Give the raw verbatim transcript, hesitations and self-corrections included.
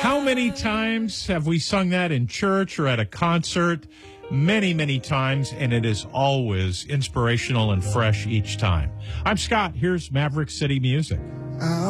How many times have we sung that in church or at a concert? Many, many times, and it is always inspirational and fresh each time. I'm Scott. Here's Maverick City Music.